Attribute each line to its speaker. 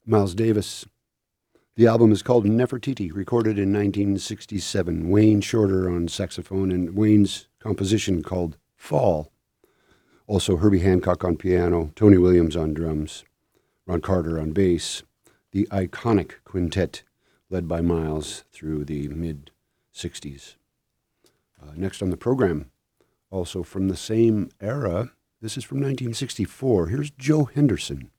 Speaker 1: Miles Davis. The album is called Nefertiti, recorded in 1967. Wayne Shorter on saxophone and Wayne's composition called Fall. Also Herbie Hancock on piano, Tony Williams on drums, Ron Carter on bass. The iconic quintet led by Miles through the mid-60s. Next on the program, also from the same era, this is from 1964. Here's Joe Henderson.